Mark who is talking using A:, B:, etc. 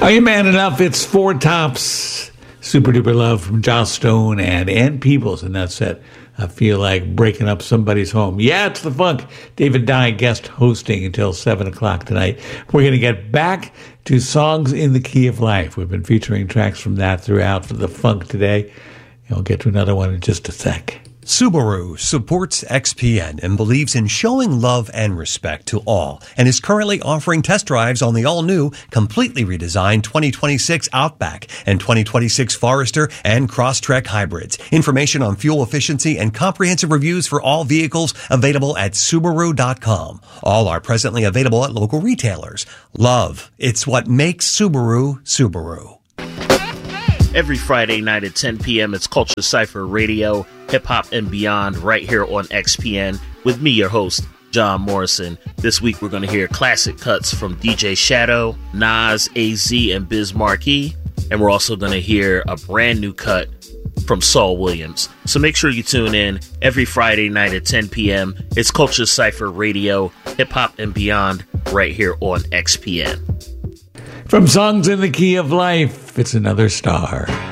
A: Are you man enough? It's Four Tops. Super Duper Love from Joss Stone and Ann Peebles. And that's it. I feel like breaking up somebody's home. Yeah, it's the funk. David Dye guest hosting until 7 o'clock tonight. We're going to get back to Songs in the Key of Life. We've been featuring tracks from that throughout for the funk today. I'll get to another one in just a sec.
B: Subaru supports XPN and believes in showing love and respect to all, and is currently offering test drives on the all-new, completely redesigned 2026 Outback and 2026 Forester and Crosstrek hybrids. Information on fuel efficiency and comprehensive reviews for all vehicles available at Subaru.com. All are presently available at local retailers. Love, it's what makes Subaru, Subaru.
C: Every Friday night at 10 p.m., it's Culture Cypher Radio, Hip Hop and Beyond, right here on XPN, with me, your host, John Morrison. This week, we're going to hear classic cuts from DJ Shadow, Nas, AZ, and Biz Markie, and we're also going to hear a brand new cut from Saul Williams. So make sure you tune in every Friday night at 10 p.m. It's Culture Cypher Radio, Hip Hop and Beyond, right here on XPN.
A: From Songs in the Key of Life, it's Another Star.